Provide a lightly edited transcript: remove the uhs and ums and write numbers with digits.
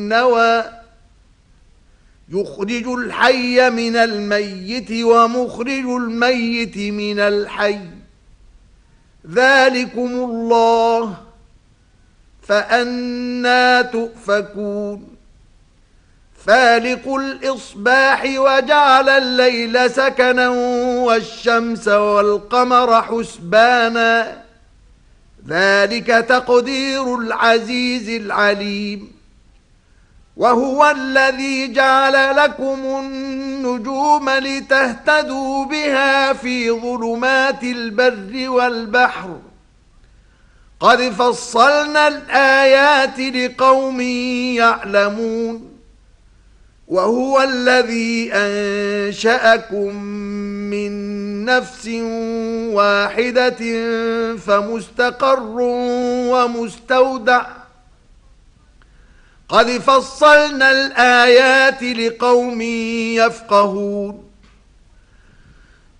النوى يخرج الحي من الميت ومخرج الميت من الحي ذلكم الله فأنى تؤفكون فالق الإصباح وجعل الليل سكنا والشمس والقمر حسبانا ذلك تقدير العزيز العليم وهو الذي جعل لكم النجوم لتهتدوا بها في ظلمات البر والبحر قد فصلنا الآيات لقوم يعلمون وهو الذي أنشأكم من نفس واحدة فمستقر ومستودع قد فصلنا الآيات لقوم يفقهون